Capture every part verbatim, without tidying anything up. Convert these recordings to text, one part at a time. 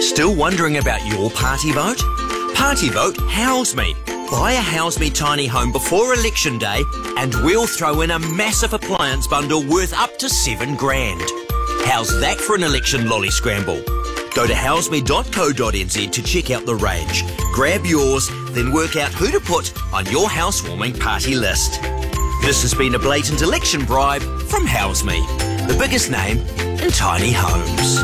Still wondering about your party vote? Party vote House Me. Buy a House Me tiny home before election day and we'll throw in a massive appliance bundle worth up to seven grand. How's that for an election lolly scramble? Go to house me dot co dot n z to check out the range. Grab yours, then work out who to put on your housewarming party list. This has been a blatant election bribe from House Me, the biggest name in tiny homes.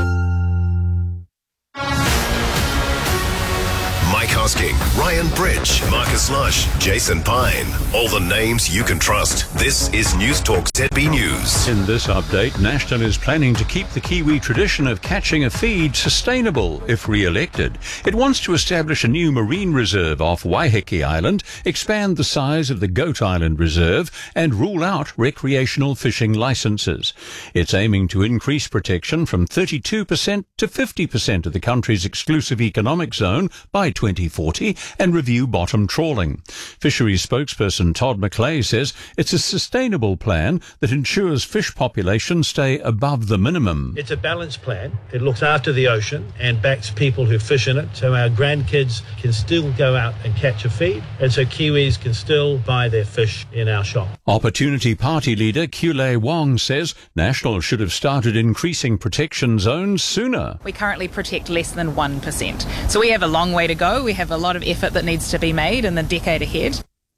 Mike Hosking, Ryan Bridge, Marcus Lush, Jason Pine. All the names you can trust. This is News Talk Z B News. In this update, National is planning to keep the Kiwi tradition of catching a feed sustainable if re-elected. It wants to establish a new marine reserve off Waiheke Island, expand the size of the Goat Island Reserve, and rule out recreational fishing licences. It's aiming to increase protection from thirty-two percent to fifty percent of the country's exclusive economic zone by twenty forty and review bottom trawling. Fisheries spokesperson Todd McClay says it's a sustainable plan that ensures fish populations stay above the minimum. It's a balanced plan. It looks after the ocean and backs people who fish in it, so our grandkids can still go out and catch a feed, and so Kiwis can still buy their fish in our shop. Opportunity Party leader Kulei Wong says National should have started increasing protection zones sooner. We currently protect less than one percent, so we have a long way to go. We have a lot of effort that needs to be made in the decade ahead.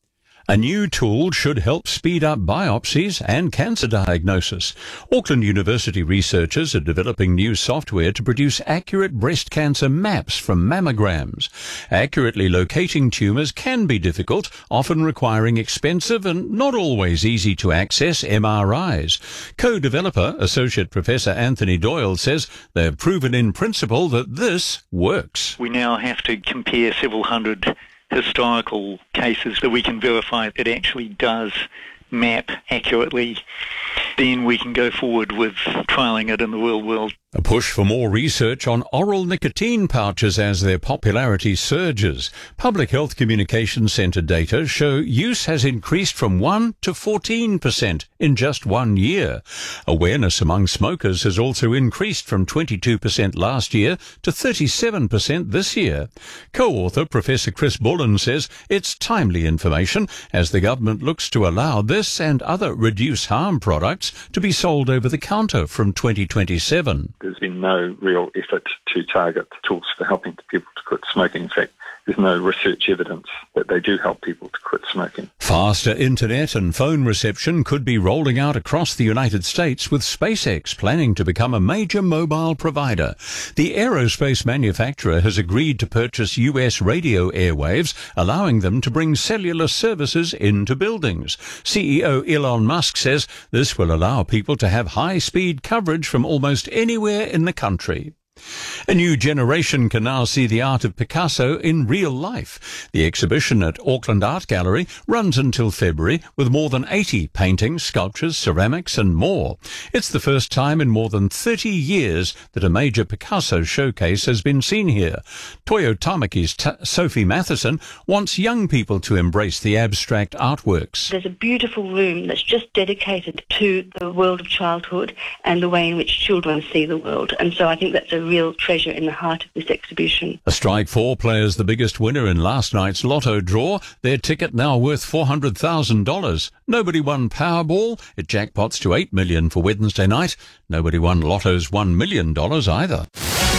A new tool should help speed up biopsies and cancer diagnosis. Auckland University researchers are developing new software to produce accurate breast cancer maps from mammograms. Accurately locating tumours can be difficult, often requiring expensive and not always easy to access M R Is. Co-developer, Associate Professor Anthony Doyle, says they have proven in principle that this works. We now have to compare several hundred historical cases that we can verify it actually does map accurately. Then we can go forward with trialling it in the real world. A push for more research on oral nicotine pouches as their popularity surges. Public Health Communications Centre data show use has increased from one to fourteen percent in just one year. Awareness among smokers has also increased from twenty-two percent last year to thirty-seven percent this year. Co-author Professor Chris Bullen says it's timely information as the government looks to allow this and other reduce harm products to be sold over the counter from twenty twenty-seven. There's been no real effort to target tools for helping people to quit smoking. In fact, there's no research evidence that they do help people to quit smoking. Faster internet and phone reception could be rolling out across the United States, with SpaceX planning to become a major mobile provider. The aerospace manufacturer has agreed to purchase U S radio airwaves, allowing them to bring cellular services into buildings. C E O Elon Musk says this will allow people to have high-speed coverage from almost anywhere in the country. A new generation can now see the art of Picasso in real life. The exhibition at Auckland Art Gallery runs until February, with more than eighty paintings, sculptures, ceramics and more. It's the first time in more than thirty years that a major Picasso showcase has been seen here. Toyo Tamaki's T- Sophie Matheson wants young people to embrace the abstract artworks. There's a beautiful room that's just dedicated to the world of childhood and the way in which children see the world. And so I think that's a real treasure in the heart of this exhibition. A Strike four player's the biggest winner in last night's lotto draw. Their ticket now worth four hundred thousand dollars. Nobody won Powerball. It jackpots to eight million dollars for Wednesday night. Nobody won Lotto's one million dollars either.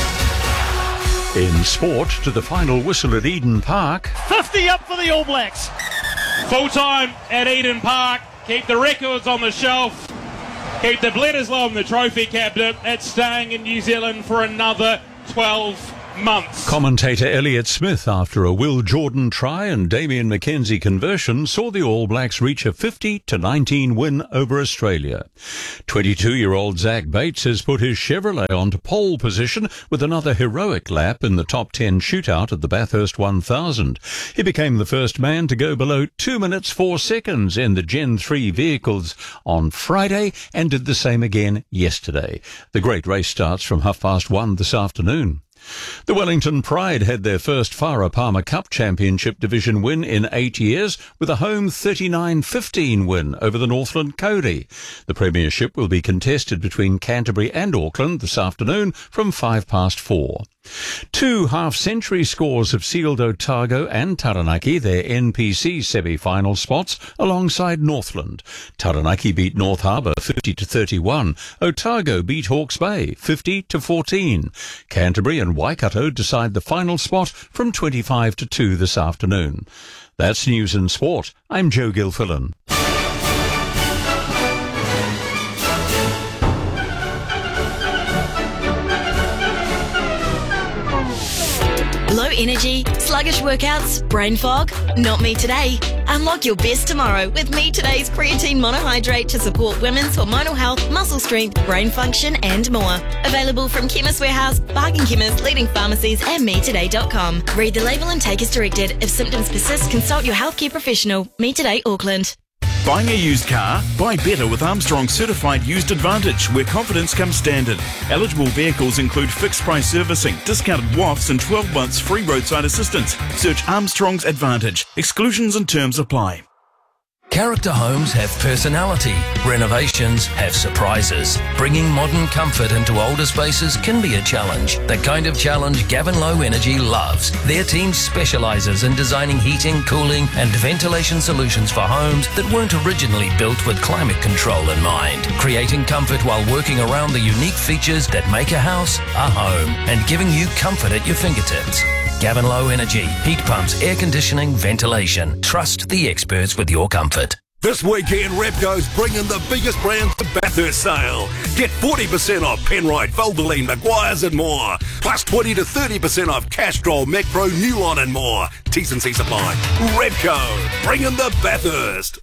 In sport, to the final whistle at Eden Park. fifty up for the All Blacks. Full time at Eden Park. Keep the records on the shelf. Keep the Bledisloe and the trophy cabinet. It's staying in New Zealand for another twelve months. Commentator Elliot Smith, after a Will Jordan try and Damien McKenzie conversion, saw the All Blacks reach a fifty to nineteen win over Australia. twenty-two-year-old Zach Bates has put his Chevrolet onto pole position with another heroic lap in the top ten shootout at the Bathurst one thousand. He became the first man to go below two minutes four seconds in the Gen three vehicles on Friday and did the same again yesterday. The great race starts from half past one this afternoon. The Wellington Pride had their first Farah Palmer Cup Championship Division win in eight years with a home thirty-nine fifteen win over the Northland Cody. The premiership will be contested between Canterbury and Auckland this afternoon from five past four. Two half-century scores have sealed Otago and Taranaki their N P C semi-final spots alongside Northland. Taranaki beat North Harbour fifty to thirty-one. Otago beat Hawke's Bay fifty to fourteen. Canterbury and Waikato decide the final spot from twenty-five to two this afternoon. That's News and Sport. I'm Joe Gilfillan. Low energy, sluggish workouts, brain fog? Not me today. Unlock your best tomorrow with Me Today's creatine monohydrate to support women's hormonal health, muscle strength, brain function and more. Available from Chemist Warehouse, Bargain Chemist, leading pharmacies and me today dot com. Read the label and take as directed. If symptoms persist, consult your healthcare professional. Me Today Auckland. Buying a used car? Buy better with Armstrong Certified Used Advantage, where confidence comes standard. Eligible vehicles include fixed price servicing, discounted W A Fs and twelve months free roadside assistance. Search Armstrong's Advantage. Exclusions and terms apply. Character homes have personality. Renovations have surprises. Bringing modern comfort into older spaces can be a challenge. The kind of challenge Gavin Low Energy loves. Their team specialises in designing heating, cooling and ventilation solutions for homes that weren't originally built with climate control in mind. Creating comfort while working around the unique features that make a house a home and giving you comfort at your fingertips. Gavin Low Energy. Heat pumps, air conditioning, ventilation. Trust the experts with your comfort. This weekend, Repco's bringing the biggest brands to Bathurst sale. Get forty percent off Penrite, Valvoline, Maguire's and more. Plus twenty to thirty percent off Castrol, Macpro, Newline and more. T's and C's apply. Repco, bringing the Bathurst.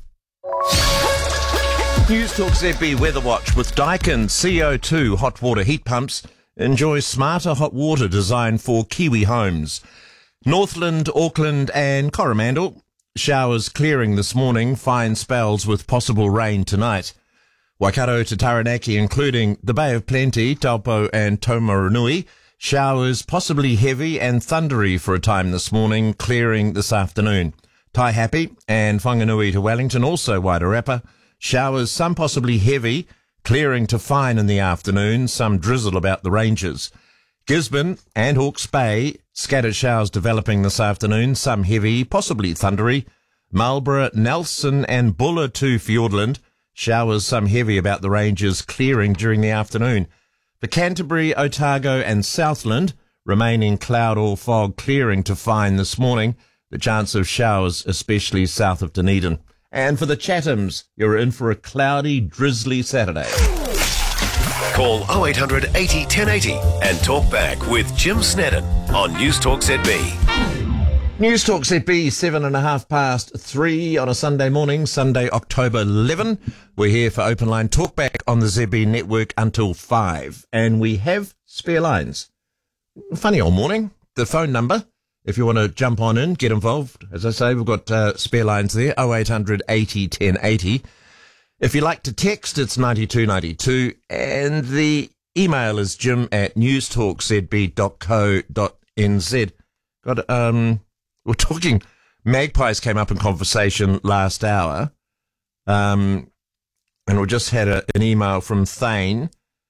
News Talk Z B Weather Watch with Daikin C O two hot water heat pumps. Enjoy smarter hot water designed for Kiwi homes. Northland, Auckland and Coromandel. Showers clearing this morning. Fine spells with possible rain tonight. Waikato to Taranaki, including the Bay of Plenty, Taupo and Taumarunui. Showers possibly heavy and thundery for a time this morning, clearing this afternoon. Taihape and Whanganui to Wellington, also Wairarapa. Showers, some possibly heavy, clearing to fine in the afternoon, some drizzle about the ranges. Gisborne and Hawke's Bay, scattered showers developing this afternoon, some heavy, possibly thundery. Marlborough, Nelson and Buller to Fiordland, showers, some heavy about the ranges, clearing during the afternoon. For Canterbury, Otago and Southland, remaining cloud or fog, clearing to fine this morning. The chance of showers, especially south of Dunedin. And for the Chathams, you're in for a cloudy, drizzly Saturday. Call oh eight hundred eighty ten eighty and talk back with Jim Snedden on News Talk Z B. News Talk Z B, seven and a half past three on a Sunday morning, Sunday, October eleventh. We're here for Open Line Talkback on the Z B network until five. And we have spare lines. Funny old morning. The phone number, if you want to jump on in, get involved. As I say, we've got uh, spare lines there, oh eight hundred eighty ten eighty. If you like to text, it's ninety-two ninety-two. And the email is jim at newstalkzb dot co dot n z. Got, um, we're talking, magpies came up in conversation last hour. Um, and we just had a, an email from Thane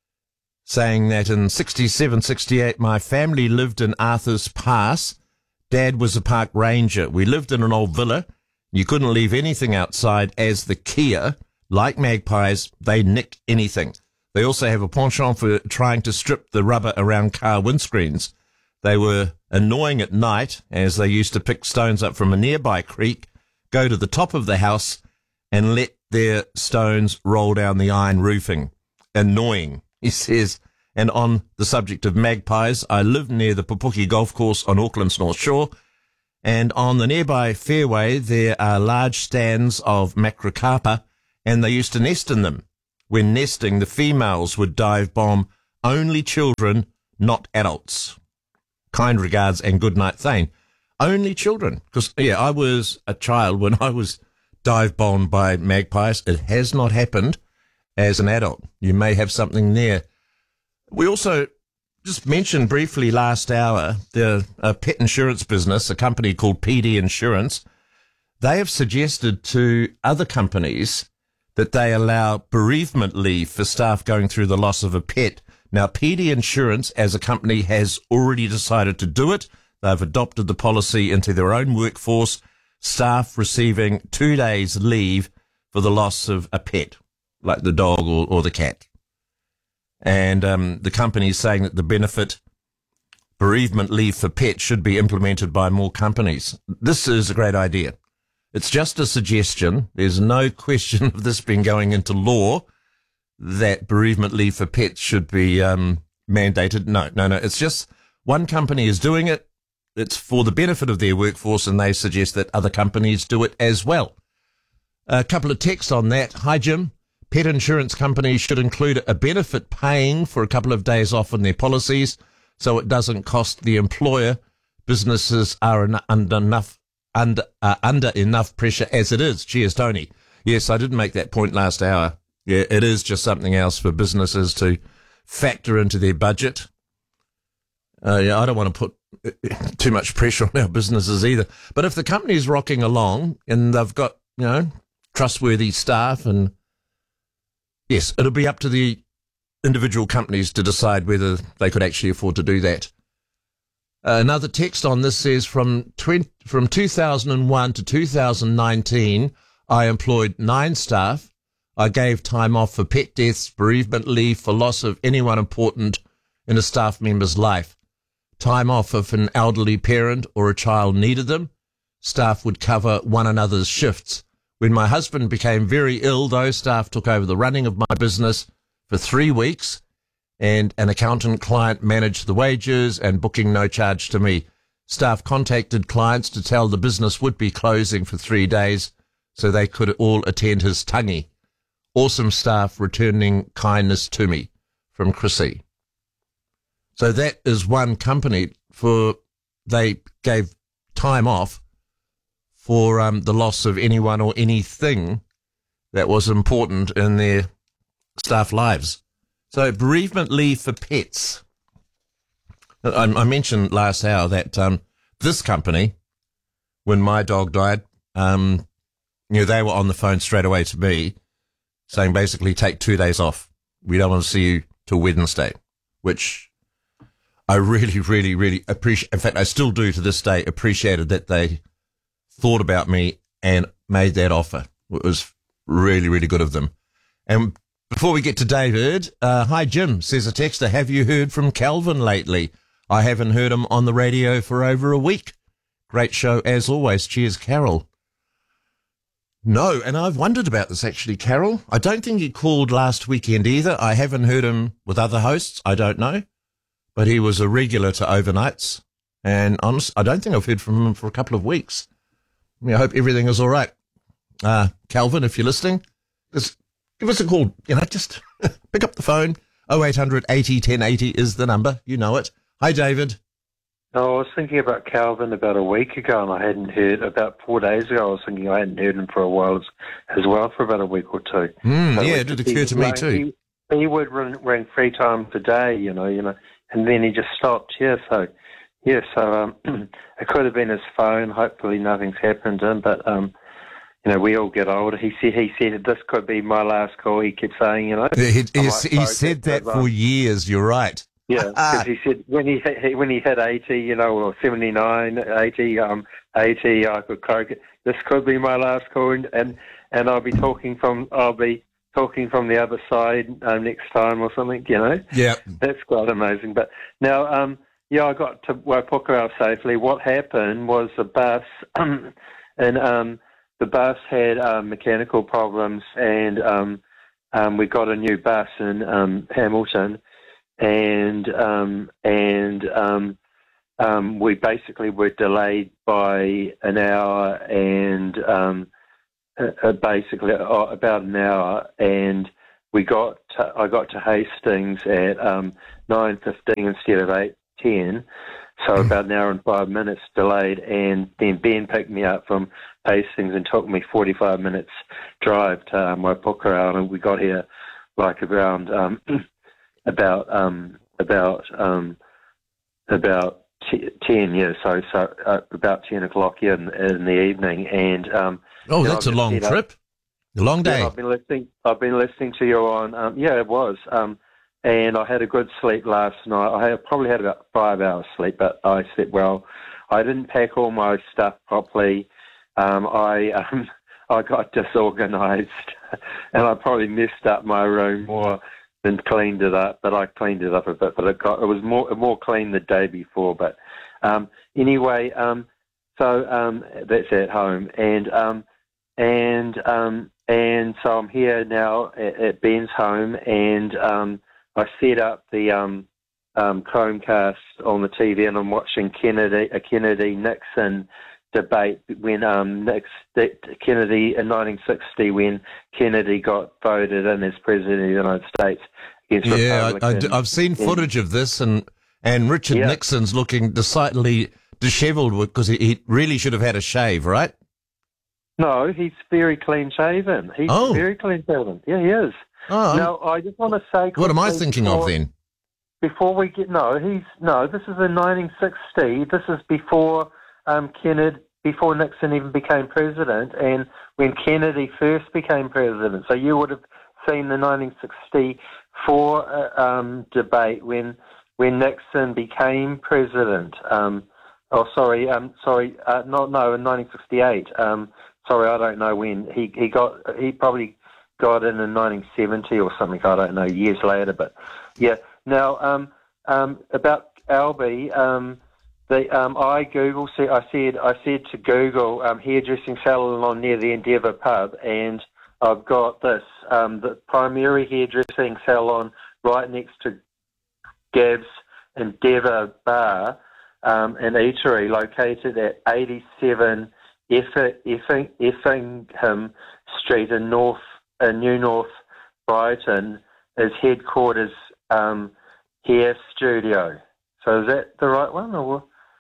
saying that in sixty-seven, sixty-eight, my family lived in Arthur's Pass. Dad was a park ranger. We lived in an old villa. You couldn't leave anything outside as the Kia. Like magpies, they nick anything. They also have a penchant for trying to strip the rubber around car windscreens. They were annoying at night as they used to pick stones up from a nearby creek, go to the top of the house and let their stones roll down the iron roofing. Annoying, he says. And on the subject of magpies, I live near the Pupuki Golf Course on Auckland's North Shore, and on the nearby fairway there are large stands of macrocarpa, and they used to nest in them. When nesting, the females would dive bomb only children, not adults. Kind regards and good night, Thane. Only children. Because, yeah, I was a child when I was dive bombed by magpies. It has not happened as an adult. You may have something there. We also just mentioned briefly last hour the uh, pet insurance business, a company called P D Insurance. They have suggested to other companies that they allow bereavement leave for staff going through the loss of a pet. Now, P D Insurance as a company has already decided to do it. They've adopted the policy into their own workforce, staff receiving two days leave for the loss of a pet, like the dog or, or the cat. And um, the company is saying that the benefit bereavement leave for pets should be implemented by more companies. This is a great idea. It's just a suggestion. There's no question of this being going into law that bereavement leave for pets should be um, mandated. No, no, no. It's just one company is doing it. It's for the benefit of their workforce, and they suggest that other companies do it as well. A couple of texts on that. Hi, Jim. Pet insurance companies should include a benefit paying for a couple of days off in their policies so it doesn't cost the employer. Businesses are en- under enough under uh, under enough pressure as it is. Cheers, Tony. Yes, I didn't make that point last hour. Yeah, it is just something else for businesses to factor into their budget. Uh, yeah, I don't want to put too much pressure on our businesses either. But if the company's rocking along and they've got, you know, trustworthy staff, and yes, it'll be up to the individual companies to decide whether they could actually afford to do that. Uh, another text on this says from twenty, from two thousand one to two thousand nineteen, I employed nine staff. I gave time off for pet deaths, bereavement leave for loss of anyone important in a staff member's life. Time off if an elderly parent or a child needed them. Staff would cover one another's shifts. When my husband became very ill, those staff took over the running of my business for three weeks, and an accountant client managed the wages and booking no charge to me. Staff contacted clients to tell the business would be closing for three days so they could all attend his tangi. Awesome staff returning kindness to me, from Chrissy. So that is one company for, they gave time off for um, the loss of anyone or anything that was important in their staff lives. So bereavement leave for pets. I, I mentioned last hour that um, this company, when my dog died, um, you know, they were on the phone straight away to me, saying basically take two days off. We don't want to see you till Wednesday, which I really, really, really appreciate. In fact, I still do to this day, appreciated that they thought about me and made that offer. It was really, really good of them. And before we get to David, uh, hi, Jim, says a texter, have you heard from Calvin lately? I haven't heard him on the radio for over a week. Great show as always. Cheers, Carol. No, and I've wondered about this actually, Carol. I don't think he called last weekend either. I haven't heard him with other hosts. I don't know. But he was a regular to overnights. And honest, I don't think I've heard from him for a couple of weeks. I mean, I hope everything is all right. Uh, Calvin, if you're listening, just give us a call. You know, just pick up the phone. oh eight hundred eighty ten eighty is the number. You know it. Hi, David. Oh, I was thinking about Calvin about a week ago, and I hadn't heard, about four days ago, I was thinking I hadn't heard him for a while as, as well, for about a week or two. Mm, so yeah, it did occur to me too. He, he would run, run three times a day, you know, you know, and then he just stopped, yeah, so, yeah, so um, it could have been his phone. Hopefully nothing's happened to him, but, um, you know, we all get older. He said, he said this could be my last call, he kept saying, you know. He, he, he, he said that for um, years, you're right. Yeah, because he said when he hit, when he hit eighty, you know, or seventy-nine, eighty, um, eighty, I could croak it. This could be my last call, and, and and I'll be talking from I'll be talking from the other side um, next time or something, you know. Yeah, that's quite amazing. But now, um, yeah, I got to Waipukurau safely. What happened was the bus, and um, the bus had um, mechanical problems, and um, um, we got a new bus in um, Hamilton. And um, and um, um, we basically were delayed by an hour and um, uh, basically uh, about an hour, and we got to, I got to Hastings at um, nine fifteen instead of eight ten, so about an hour and five minutes delayed. And then Ben picked me up from Hastings and took me forty-five minutes drive to um, Waipukurau, and we got here like around. Um, About um about um about t- ten yeah so so uh, about ten o'clock yeah, in, in the evening, and um oh that's know, a long trip, a long day. Yeah, I've been listening I've been listening to you on um yeah it was um and I had a good sleep last night. I had, probably had about five hours sleep, but I slept well. I didn't pack all my stuff properly. Um, I um, I got disorganised, and I probably messed up my room more than cleaned it up. But I cleaned it up a bit. But it got it was more more clean the day before. But um, anyway, um, so um, that's at home, and um, and um, and so I'm here now at, at Ben's home, and um, I set up the um, um, Chromecast on the T V, and I'm watching Kennedy a Kennedy Nixon debate when um, Nix, Kennedy in nineteen sixty, when Kennedy got voted in as president of the United States against yeah, Republicans. I, I, I've seen footage of this, and and Richard Yeah. Nixon's looking decidedly dishevelled because he, he really should have had a shave, right? No, he's very clean shaven. He's Oh. very clean shaven. Yeah, he is. Oh. Now, I just want to say... What am I quickly thinking of before- then? Before we get... No, he's... No, this is in nineteen sixty. This is before um, Kennedy... Before Nixon even became president, and when Kennedy first became president. So you would have seen the nineteen sixty-four uh, um, debate when when Nixon became president. Um, oh, sorry, um, sorry, uh, not no, in nineteen sixty-eight. Um, sorry, I don't know when he he got. He probably got in in nineteen seventy or something. I don't know, years later. But yeah. Now um, um, about Albie. Um, The, um, I Google said I said I said to Google um, hairdressing salon near the Endeavour pub, and I've got this um, the primary hairdressing salon right next to Gab's Endeavour bar um, and eatery, located at eighty-seven Effi- Effi- Effingham Street in North in New North Brighton, is headquarters um, hair studio. So is that the right one, or?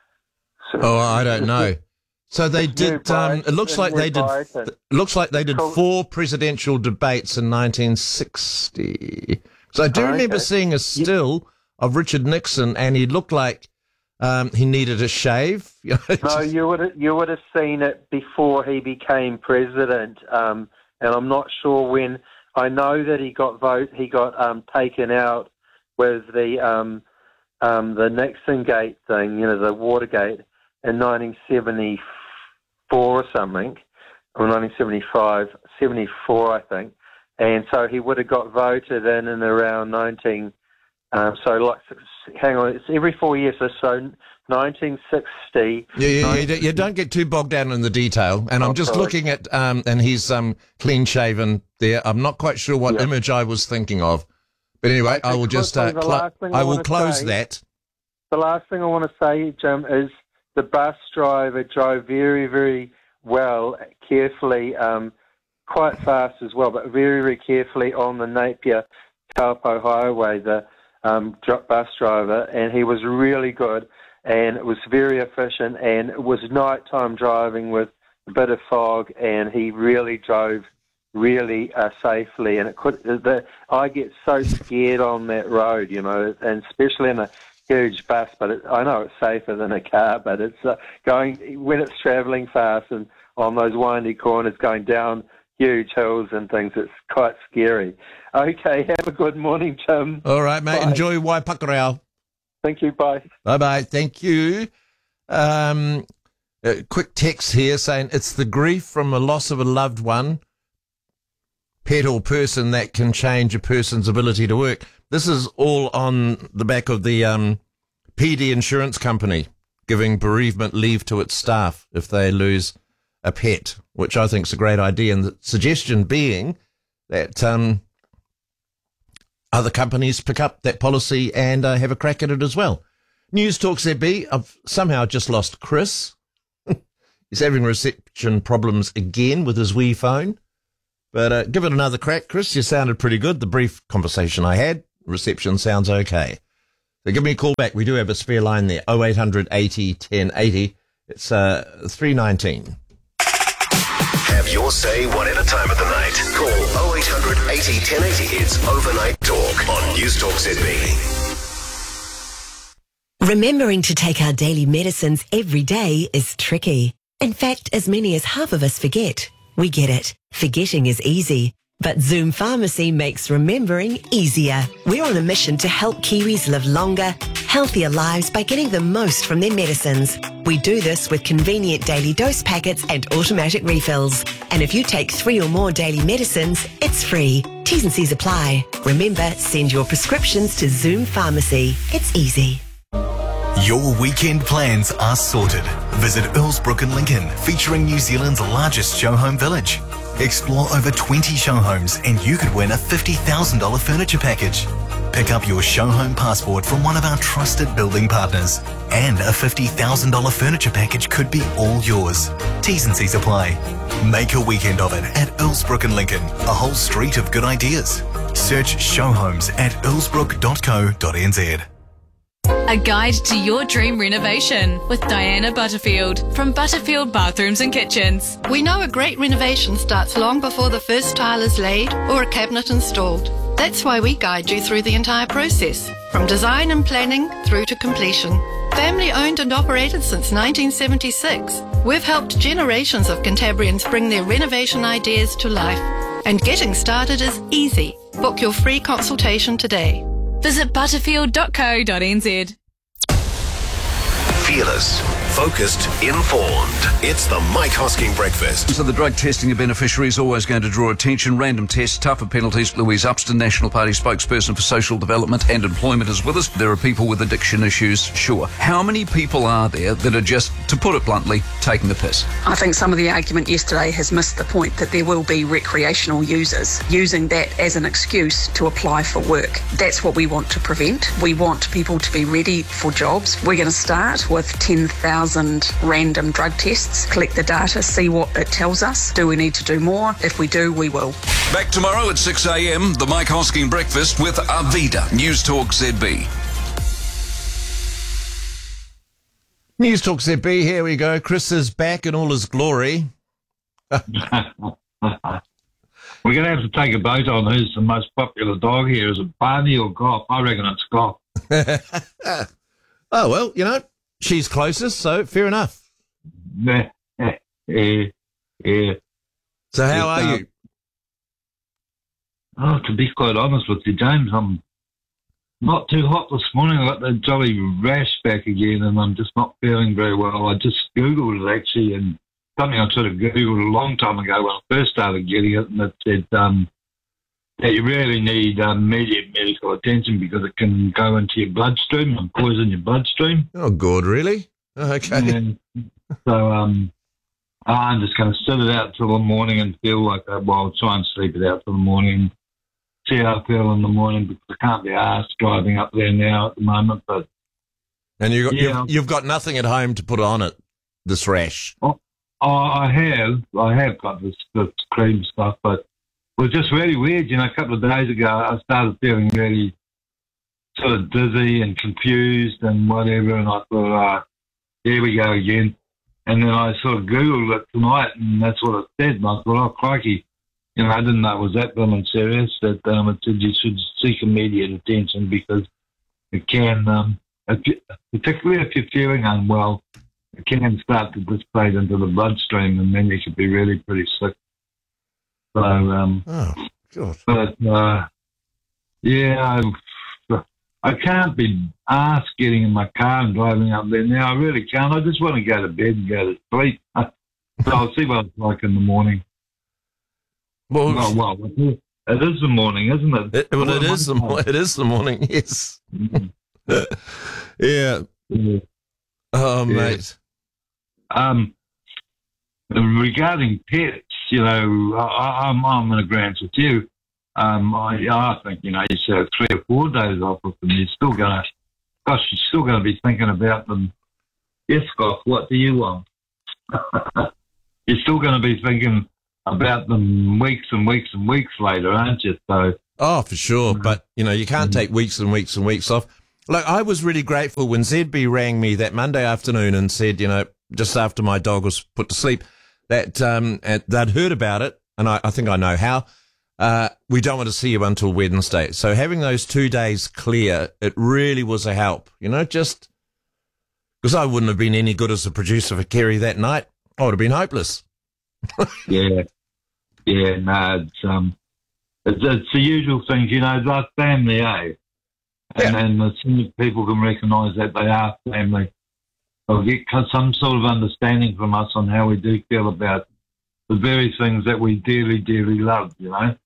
Oh, I don't know. So they did. Um, it looks like they did. It looks like they did four presidential debates in nineteen sixty. So I do Oh, remember okay. seeing a still of Richard Nixon, and he looked like um, he needed a shave. No, you would have, you would have seen it before he became president, um, and I'm not sure when. I know that he got vote. He got um, taken out with the um, um, the Nixon Gate thing, you know, the Watergate, in nineteen seventy-four or something, or nineteen seventy-five, seventy-four, I think. And so he would have got voted in in around nineteen. Um, so like, hang on, it's every four years or so. nineteen sixty. Yeah, yeah, you, you don't get too bogged down in the detail. And I'm Oh, just sorry. looking at, um, and he's um, clean shaven there. I'm not quite sure what image I was thinking of. But anyway, I will just, uh, quickly, the clo- last thing I I will wanna close say- that. The last thing I want to say, Jim, is the bus driver drove very, very well, carefully, um, quite fast as well, but very, very carefully on the Napier Taupo Highway, the um, dr- bus driver, and he was really good, and it was very efficient, and it was nighttime driving with a bit of fog, and he really drove really uh, safely, and it could. The, I get so scared on that road, you know, and especially in a huge bus. But it, I know it's safer than a car, but it's uh, going when it's travelling fast and on those windy corners, going down huge hills and things. It's quite scary. Okay, have a good morning, Tim. All right, mate. Bye. Enjoy Waipakarau. Thank you. Bye. Bye-bye. Thank you. Um, a quick text here saying it's the grief from a loss of a loved one, pet or person, that can change a person's ability to work. This is all on the back of the um, P D Insurance Company giving bereavement leave to its staff if they lose a pet, which I think is a great idea. And the suggestion being that um, other companies pick up that policy and uh, have a crack at it as well. News Talk Z B. I've somehow just lost Chris. He's having reception problems again with his Wii phone. But uh, give it another crack, Chris. You sounded pretty good. The brief conversation I had, reception sounds okay. So give me a call back. We do have a spare line there, oh eight hundred eighty ten eighty. It's uh, three nineteen. Have your say whatever time of the night. Call oh eight hundred eighty ten eighty. It's Overnight Talk on News Talk Z B. Remembering to take our daily medicines every day is tricky. In fact, as many as half of us forget. We get it. Forgetting is easy. But Zoom Pharmacy makes remembering easier. We're on a mission to help Kiwis live longer, healthier lives by getting the most from their medicines. We do this with convenient daily dose packets and automatic refills. And if you take three or more daily medicines, it's free. T's and C's apply. Remember, send your prescriptions to Zoom Pharmacy. It's easy. Your weekend plans are sorted. Visit Earlsbrook in Lincoln, featuring New Zealand's largest show home village. Explore over twenty show homes and you could win a fifty thousand dollars furniture package. Pick up your show home passport from one of our trusted building partners. And a fifty thousand dollars furniture package could be all yours. T's and C's apply. Make a weekend of it at Earlsbrook in Lincoln, a whole street of good ideas. Search show homes at earlsbrook dot co dot n z. A guide to your dream renovation with Diana Butterfield from Butterfield Bathrooms and Kitchens. We know a great renovation starts long before the first tile is laid or a cabinet installed. That's why we guide you through the entire process, from design and planning through to completion. Family owned and operated since nineteen seventy-six, we've helped generations of Cantabrians bring their renovation ideas to life. And getting started is easy. Book your free consultation today. Visit butterfield dot co dot n z. Fearless, focused, informed. It's the Mike Hosking Breakfast. So the drug testing of beneficiaries always going to draw attention. Random tests, tougher penalties. Louise Upston, National Party spokesperson for social development and employment, is with us. There are people with addiction issues, sure. How many people are there that are just, to put it bluntly, taking the piss? I think some of the argument yesterday has missed the point that there will be recreational users using that as an excuse to apply for work. That's what we want to prevent. We want people to be ready for jobs. We're going to start with ten thousand random drug tests, collect the data, see what it tells us. Do we need to do more? If we do, we will. Back tomorrow at six a.m, the Mike Hosking Breakfast with Arvida, News Talk Z B. News Talk Z B, here we go. Chris is back in all his glory. We're going to have to take a vote on who's the most popular dog here. Is it Barney or Goff? I reckon it's Goff. Oh, well, you know, she's closest, so fair enough. Yeah, yeah, yeah. So how are uh, you? Oh, to be quite honest with you, James, I'm not too hot this morning. I got the jolly rash back again, and I'm just not feeling very well. I just Googled it, actually, and something I sort of Googled a long time ago when I first started getting it, and it said um, that you really need um, immediate medical attention because it can go into your bloodstream and poison your bloodstream. Oh, God, really? Okay. And so um, I'm just going to sit it out till the morning and feel like, uh, well, I'll try and sleep it out till the morning, see how I feel in the morning, because I can't be asked driving up there now at the moment. But And you got, yeah. you've, you've got nothing at home to put on it, this rash? Oh, oh, I have. I have got this, this cream stuff, but it was just really weird. You know, a couple of days ago, I started feeling really sort of dizzy and confused and whatever, and I thought, uh, here we go again. And then I sort of Googled it tonight, and that's what it said. And I thought, oh, crikey. You know, I didn't know it was that blooming serious, that um, it said you should seek immediate attention because it can, um, if you, particularly if you're feeling unwell, it can start to dissipate into the bloodstream, and then you could be really pretty sick. So, um, oh, God. But, uh, yeah, I, I can't be asked getting in my car and driving up there now. I really can't. I just want to go to bed and go to sleep. So I'll see what it's like in the morning. Well, well, well it is the morning, isn't it? It, well, it is the mo- it is the morning. Yes. yeah. yeah. Oh, yeah. mate. Um, regarding pets, you know, I, I'm I'm in agreement with you. Um, I, I think you know you should have three or four days off with them. You're still gonna, gosh, you're still gonna be thinking about them. Yes, Scott, what do you want? You're still gonna be thinking about them weeks and weeks and weeks later, aren't you? So, oh, for sure. But, you know, you can't take weeks and weeks and weeks off. Like, I was really grateful when Z B rang me that Monday afternoon and said, you know, just after my dog was put to sleep, that um, they'd heard about it, and I, I think I know how. Uh, we don't want to see you until Wednesday. So having those two days clear, it really was a help, you know, just because I wouldn't have been any good as a producer for Kerry that night. I would have been hopeless. yeah. Yeah, no, it's, um, it's, it's the usual things, you know, like family, eh? And, Yeah. and as soon as people can recognise that they are family, they'll get some sort of understanding from us on how we do feel about the very things that we dearly, dearly love, you know?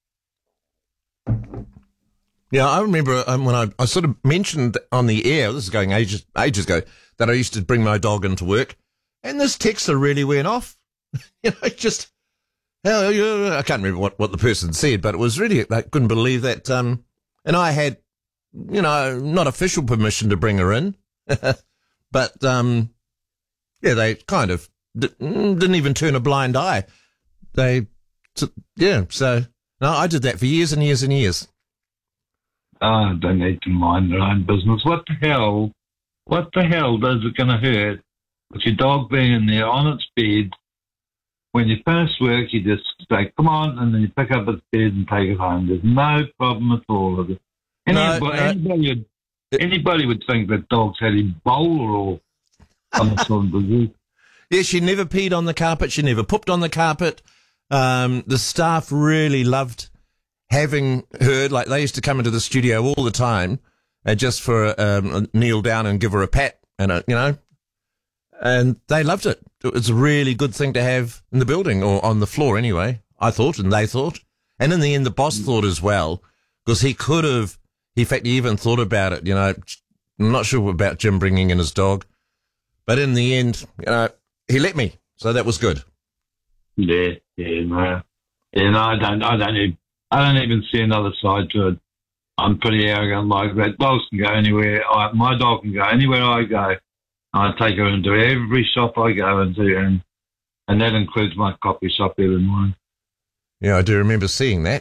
Yeah, I remember um, when I, I sort of mentioned on the air, this is going ages, ages ago, that I used to bring my dog into work, and this texter really went off. you know, just, hell, yeah, I can't remember what, what the person said, but it was really, I couldn't believe that. Um, and I had, you know, not official permission to bring her in, but, um, yeah, they kind of d- didn't even turn a blind eye. They, yeah, so, no, I did that for years and years and years. Oh, they need to mind their own business. What the hell, what the hell does it going to hurt with your dog being in there on its bed? When you finish work, you just say, come on, and then you pick up its bed and take it home. There's no problem at all with it. Anybody, no. anybody, would, anybody would think that dogs had Ebola or some sort of disease. Yeah, she never peed on the carpet. She never pooped on the carpet. Um, the staff really loved having her. Like, they used to come into the studio all the time uh, just for um, kneel down and give her a pat, and a, you know, and they loved it. It was a really good thing to have in the building, or on the floor anyway, I thought, and they thought. And in the end, the boss thought as well, because he could have, in fact, he even thought about it, you know. I'm not sure about Jim bringing in his dog, but in the end, you know, he let me, so that was good. Yeah, yeah, no, yeah, no, I don't, I don't even, I don't even see another side to it. I'm pretty arrogant like that. Dogs can go anywhere. I, my dog can go anywhere I go. I take her into every shop I go into, and and that includes my coffee shop every morning. Yeah, I do remember seeing that.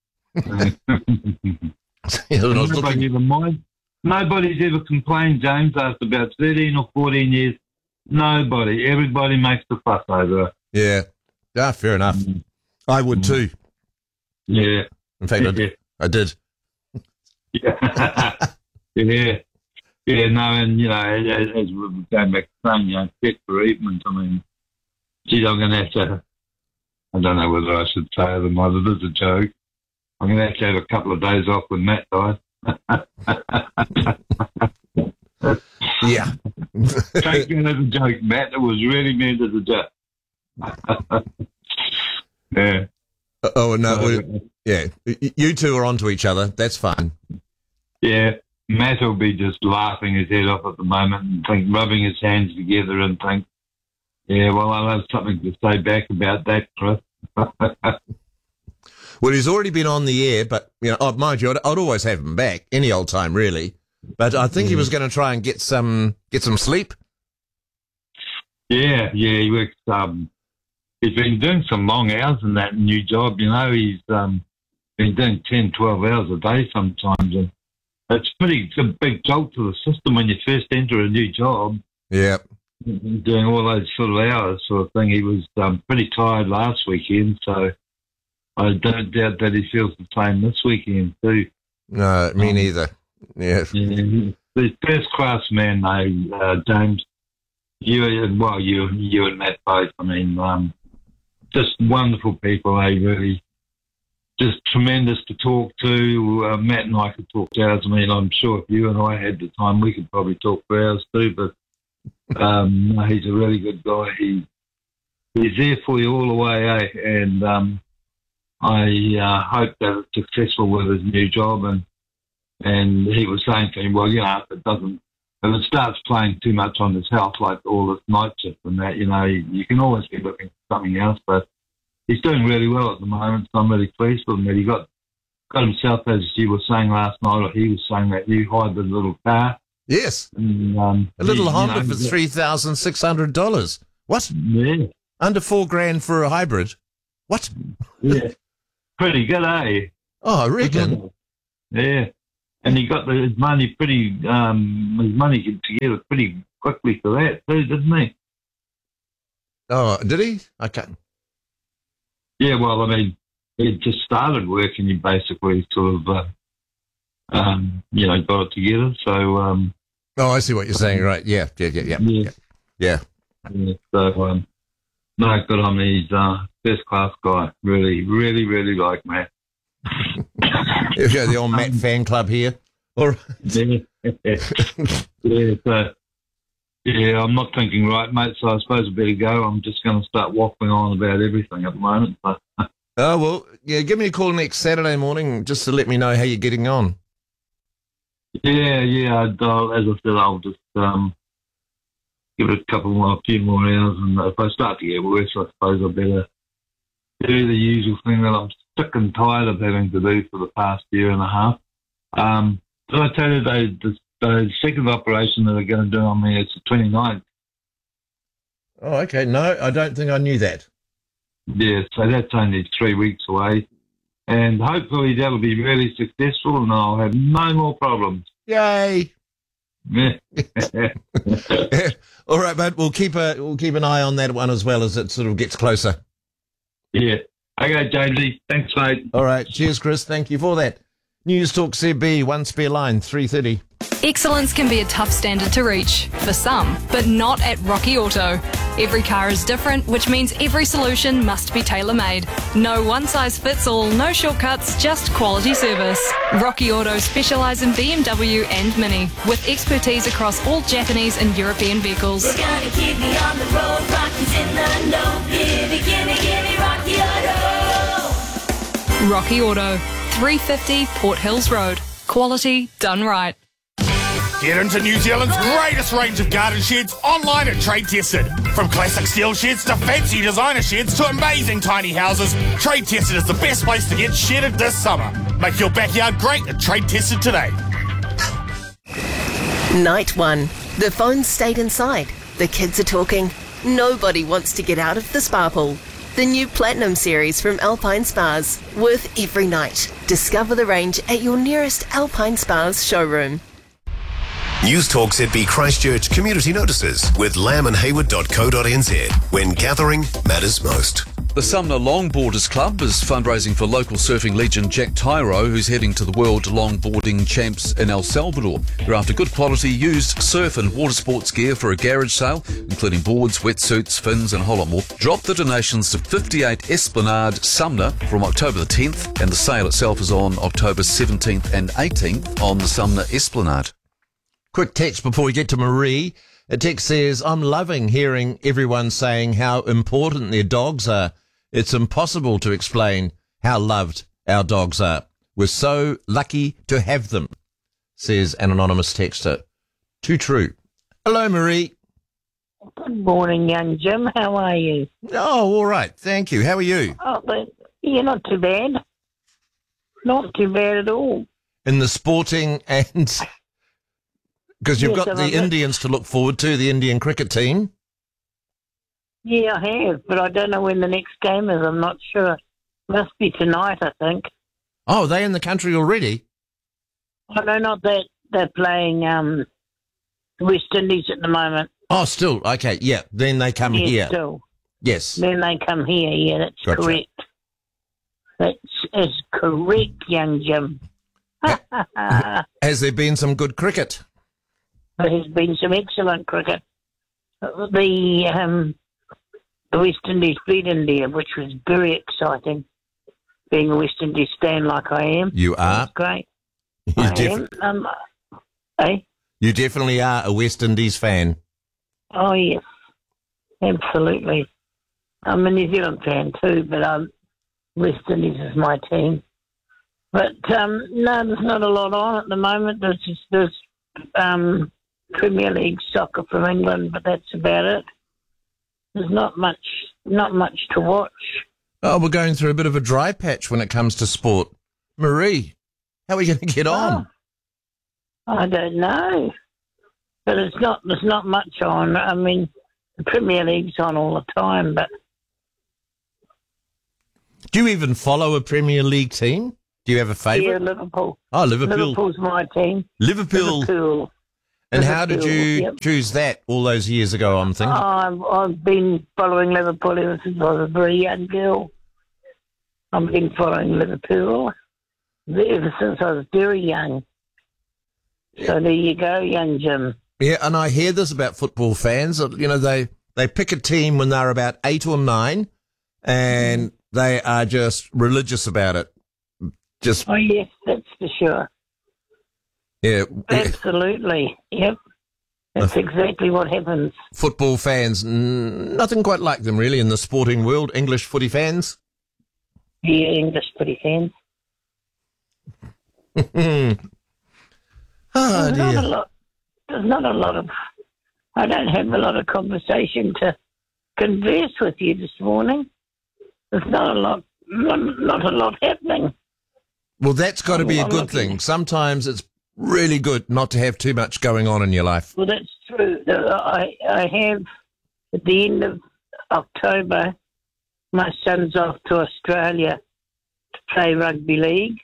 Nobody ever mind. Nobody's ever complained, James, after about thirteen or fourteen years. Nobody. Everybody makes the fuss over it. Yeah. Yeah, fair enough. Mm. I would too. Yeah. In fact, I did. I did. Yeah. yeah. Yeah, no, and, you know, as, as we're going back to saying, you know, pet bereavement, I mean, geez, I'm going to have to, I don't know whether I should say it or not, it is a joke. I'm going to have to have a couple of days off when Matt dies. Yeah. Take that as a joke, Matt. It was really meant as a joke. Yeah. Oh, no. Uh, yeah. You two are onto each other. That's fine. Yeah. Matt will be just laughing his head off at the moment and think, rubbing his hands together and think, yeah, well, I'll have something to say back about that, Chris. Well, he's already been on the air, but, you know, oh, mind you, I'd, I'd always have him back any old time, really. But I think mm. he was going to try and get some get some sleep. Yeah, yeah, he works. Um, he's been doing some long hours in that new job. You know, he's um, been doing ten, twelve hours a day sometimes, and it's pretty. It's a big jolt to the system when you first enter a new job. Yeah, doing all those sort of hours, sort of thing. He was um, pretty tired last weekend, so I don't doubt that he feels the same this weekend too. No, me um, neither. Yeah. yeah, the first class man, though, uh, James. You, well, you, you and Matt both. I mean, um, just wonderful people. Eh? Really, just tremendous to talk to. Uh, Matt and I could talk hours. I mean, I'm sure if you and I had the time, we could probably talk for hours too. But um, no, he's a really good guy. He he's there for you all the way, eh? And um, I uh, hope that it's successful with his new job. And and he was saying to him, well, you know, if it doesn't. If it starts playing too much on his health, like all this night shift and that, you know, you, you can always be looking for something else. But he's doing really well at the moment, so I'm really pleased with him that he got got himself, as you were saying last night, or he was saying, that new hybrid little car. Yes. And, um, a little he, Honda you know, for three thousand six hundred dollars. What? Yeah. Under four grand for a hybrid. What? Yeah. Pretty good, eh? Oh, I reckon. Yeah. And he got the, his money pretty, um, his money together pretty quickly for that too, didn't he? Oh, did he? Okay. Yeah, well, I mean, he just started work and he basically sort of, uh, um, you know, got it together. So, um, oh, I see what you're saying. Right? Yeah, yeah, yeah, yeah, yeah. yeah. yeah. So, um, no, good on him. He's uh, first class guy. Really, really, really like Matt. There we go, the old Matt fan club here. All right. Yeah, yeah, so, yeah, I'm not thinking right, mate, so I suppose I better go. I'm just going to start waffling on about everything at the moment. So. Oh, well, yeah, give me a call next Saturday morning just to let me know how you're getting on. Yeah, yeah, I'd, I'll, as I said, I'll just um, give it a couple more, a few more hours, and if I start to get worse, I suppose I better do the usual thing that I'm sick and tired of having to do for the past year and a half. Um, did I tell you they, the, the second operation that they're going to do on me, it's the twenty-ninth. Oh, okay. No, I don't think I knew that. Yeah, so that's only three weeks away. And hopefully that'll be really successful and I'll have no more problems. Yay! Yeah. All right, but we'll keep a we'll keep an eye on that one as well as it sort of gets closer. Yeah. Okay, Jamesy. Thanks, mate. All right. Cheers, Chris. Thank you for that. News Talk Z B, one spare line, three thirty. Excellence can be a tough standard to reach, for some, but not at Rocky Auto. Every car is different, which means every solution must be tailor-made. No one-size-fits-all, no shortcuts, just quality service. Rocky Auto specialise in B M W and Mini, with expertise across all Japanese and European vehicles. We're gonna keep me on the road, Rocky's in the know. Gimme, gimme, gimme Rocky Auto. Rocky Auto, three fifty Port Hills Road. Quality done right. Get into New Zealand's greatest range of garden sheds online at Trade Tested. From classic steel sheds to fancy designer sheds to amazing tiny houses, Trade Tested is the best place to get shedded this summer. Make your backyard great at Trade Tested today. Night one. The phones stayed inside. The kids are talking. Nobody wants to get out of the spa pool. The new Platinum series from Alpine Spas. Worth every night. Discover the range at your nearest Alpine Spas showroom. News Talk Z B Christchurch community notices with lamb and hayward dot co dot n z when gathering matters most. The Sumner Longboarders Club is fundraising for local surfing legend Jack Tyro, who's heading to the World Longboarding Champs in El Salvador. They're after good quality used surf and water sports gear for a garage sale, including boards, wetsuits, fins and a whole lot more. Drop the donations to fifty-eight Esplanade, Sumner from October the tenth, and the sale itself is on October seventeenth and eighteenth on the Sumner Esplanade. Quick text before we get to Marie. A text says, I'm loving hearing everyone saying how important their dogs are. It's impossible to explain how loved our dogs are. We're so lucky to have them, says an anonymous texter. Too true. Hello, Marie. Good morning, young Jim. How are you? Oh, all right. Thank you. How are you? Oh, but you're not too bad. Not too bad at all. In the sporting and... Because you've Yes, got I've the got- Indians to look forward to, the Indian cricket team. Yeah, I have, but I don't know when the next game is. I'm not sure. Must be tonight, I think. Oh, are they in the country already? I know not that they're playing um, West Indies at the moment. Oh, still. Okay, yeah. Then they come Yes, here. still. Yes. Then they come here. Yeah, that's Gotcha. correct. That's is correct, young Jim. Has there been some good cricket? There has been some excellent cricket. The um, the West Indies beat India, which was very exciting. Being a West Indies fan like I am, You are. It's great. You, I defi- am. Um, eh? you definitely are a West Indies fan. Oh yes, absolutely. I'm a New Zealand fan too, but um, West Indies is my team. But um, no, there's not a lot on at the moment. There's just there's um, Premier League soccer from England, but that's about it. There's not much, not much to watch. Oh, we're going through a bit of a dry patch when it comes to sport. Marie, how are we going to get on? Oh, I don't know, but it's not. There's not much on. I mean, the Premier League's on all the time, but Do you even follow a Premier League team? Do you have a favourite? yeah, Liverpool. Oh, Liverpool. Liverpool's my team. Liverpool. Liverpool. And how did Liverpool, you yep. choose that all those years ago, I'm thinking? I've, I've been following Liverpool ever since I was a very young girl. I've been following Liverpool ever since I was very young. So there you go, young Jim. Yeah, and I hear this about football fans. that, You know, they, they pick a team when they're about eight or nine, and they are just religious about it. Just Oh, yes, that's for sure. yeah, Absolutely. Yep. That's exactly what happens. football fans, n- nothing quite like them really in the sporting world. English footy fans. Yeah, English footy fans. oh there's dear. not a lot. There's not a lot of. I don't have a lot of conversation to converse with you this morning. There's not a lot. Not, not a lot happening. Well, that's got to be a I'm good looking- thing. Sometimes it's really good not to have too much going on in your life. Well, that's true. I I have at the end of October, my son's off to Australia to play rugby league.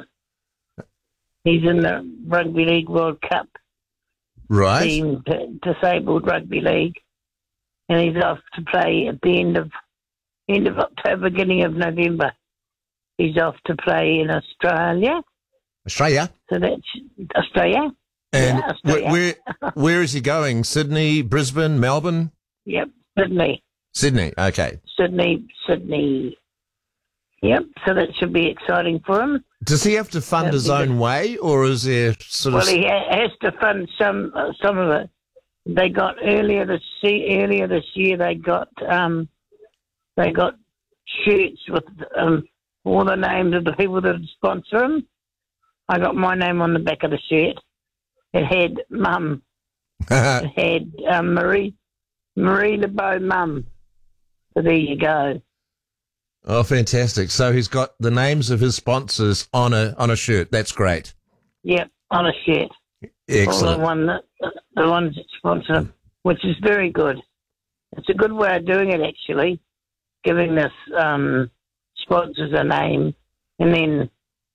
He's in the Rugby League World Cup Right. team, d- disabled rugby league, and he's off to play at the end of end of October, beginning of November. He's off to play in Australia. Australia. So that's Australia. And Yeah, where, Australia. where where is he going? Sydney, Brisbane, Melbourne? Yep, Sydney, Sydney. Okay. Sydney, Sydney. Yep. So that should be exciting for him. Does he have to fund That'd his be own good. way, or is there sort Well, of? he ha- has to fund some uh, some of it. They got earlier this se- earlier this year. They got um, they got shirts with um, all the names of the people that sponsor them. I got my name on the back of the shirt. It had Mum. It had um, Marie Marie LeBeau Mum. So there you go. Oh, fantastic! So he's got the names of his sponsors on a on a shirt. That's great. Yep, on a shirt. Excellent. All the one that, the ones that sponsor them, which is very good. It's a good way of doing it, actually, giving this um, sponsors a name and then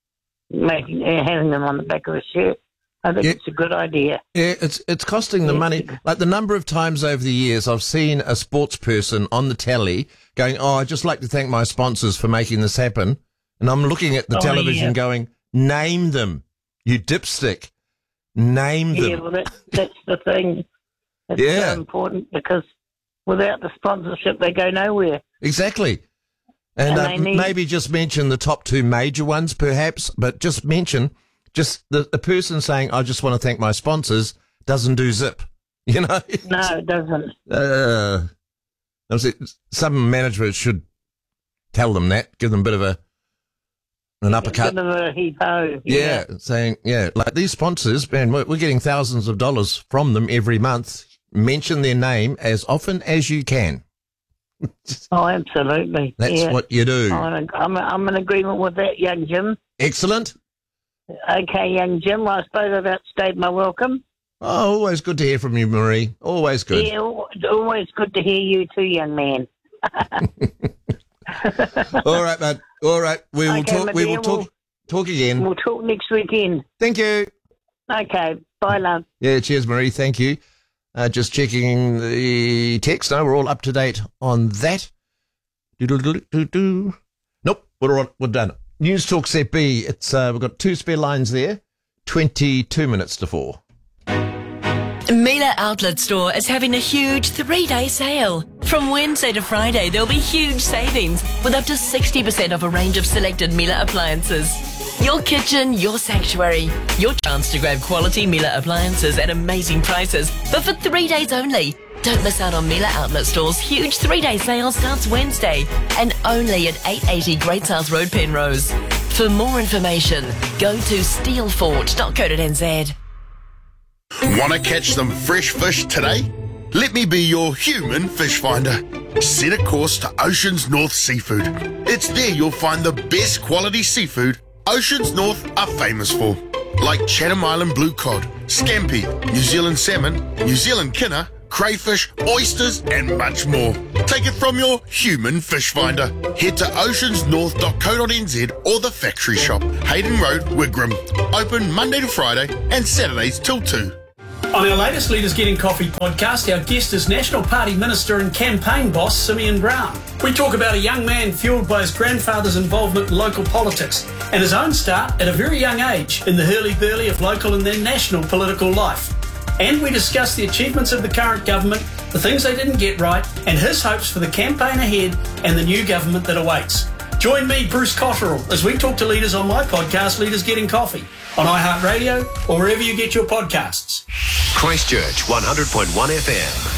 making uh, having them on the back of a shirt. I think Yeah. it's a good idea. Yeah, it's it's costing the money. Like the number of times over the years I've seen a sports person on the telly going, "Oh, I'd just like to thank my sponsors for making this happen," and I'm looking at the Oh, television yeah. going, "Name them, you dipstick, name them." Yeah, well, that, that's the thing. It's Yeah. so important because without the sponsorship, they go nowhere. Exactly. And, And uh, they need- maybe just mention the top two major ones, perhaps, but just mention just the, the person saying, "I just want to thank my sponsors," doesn't do zip. You know? No, it doesn't. Uh, I was- some management should tell them that, give them a bit of a an uppercut. Bit of a heap-ho. Yeah, saying, yeah, like these sponsors, man, we're, we're getting thousands of dollars from them every month. Mention their name as often as you can. Oh, absolutely. That's yeah. what you do. I'm, I'm, I'm in agreement with that, young Jim. Excellent. Okay, young Jim. Well, I suppose I've outstayed my welcome. Oh, always good to hear from you, Marie. Always good. Yeah, al- always good to hear you too, young man. All right, bud. All right. We will Okay, talk. my We dear, will talk. we'll- Talk again. We'll talk next weekend. Thank you. Okay, bye, love. Yeah, cheers, Marie. Thank you. Uh, just checking the text. No, we're all up to date on that. Do-do-do-do-do. Nope, we're on, we're done. News Talk Z B. It's uh, we've got two spare lines there. Twenty-two minutes to four. Mila Outlet Store is having a huge three-day sale. From Wednesday to Friday, there'll be huge savings with up to sixty percent off a range of selected Mila appliances. Your kitchen, your sanctuary. Your chance to grab quality Mila appliances at amazing prices, but for three days only. Don't miss out on Mila Outlet Store's huge three-day sale starts Wednesday and only at eight eighty Great South Road, Penrose. For more information, go to steelfort dot co dot n z. Want to catch some fresh fish today? Let me be your human fish finder. Set a course to Oceans North Seafood. It's there you'll find the best quality seafood Oceans North are famous for, like Chatham Island blue cod, scampi, New Zealand salmon, New Zealand kinner, crayfish, oysters, and much more. Take it from your human fish finder. Head to oceans north dot co dot n z or the factory shop, Hayden Road, Wigram. Open Monday to Friday and Saturdays till two. On our latest Leaders Getting Coffee podcast, our guest is National Party Minister and campaign boss Simeon Brown. We talk about a young man fueled by his grandfather's involvement in local politics and his own start at a very young age in the hurly-burly of local and then national political life. And we discuss the achievements of the current government, the things they didn't get right, and his hopes for the campaign ahead and the new government that awaits. Join me, Bruce Cotterill, as we talk to leaders on my podcast, Leaders Getting Coffee, on iHeartRadio or wherever you get your podcasts. Christchurch one hundred point one F M.